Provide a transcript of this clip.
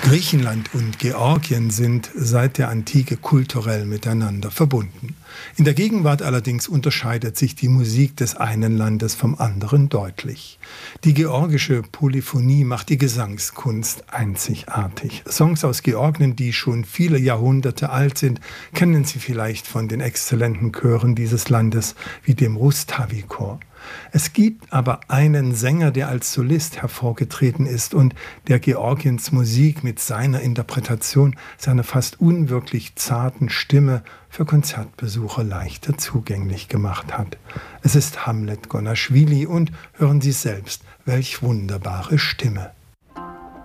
Griechenland und Georgien sind seit der Antike kulturell miteinander verbunden. In der Gegenwart allerdings unterscheidet sich die Musik des einen Landes vom anderen deutlich. Die georgische Polyphonie macht die Gesangskunst einzigartig. Songs aus Georgien, die schon viele Jahrhunderte alt sind, kennen Sie vielleicht von den exzellenten Chören dieses Landes wie dem Rustavi-Chor. Es gibt aber einen Sänger, der als Solist hervorgetreten ist und der Georgiens Musik mit seiner Interpretation, seiner fast unwirklich zarten Stimme für Konzertbesucher leichter zugänglich gemacht hat. Es ist Hamlet Gonaschwili und hören Sie selbst, welch wunderbare Stimme.